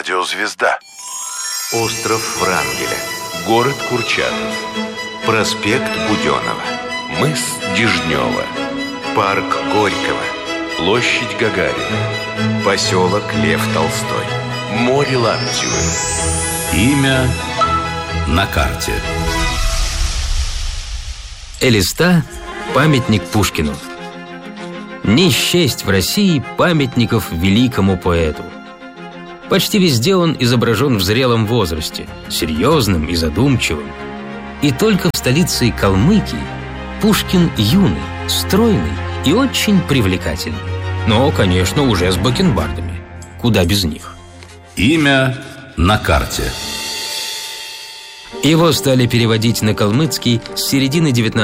Радиозвезда. Остров Врангеля. Город Курчатов. Проспект Буденова. Мыс Дежнева. Парк Горького. Площадь Гагарина. Поселок Лев Толстой. Море Лаптевы. Имя на карте. Элиста – памятник Пушкину. Не счесть в России памятников великому поэту. Почти везде он изображен в зрелом возрасте, серьезным и задумчивым. И только в столице Калмыкии Пушкин юный, стройный и очень привлекательный. Но, конечно, уже с бакенбардами. Куда без них. Имя на карте. Его стали переводить на калмыцкий с середины XIX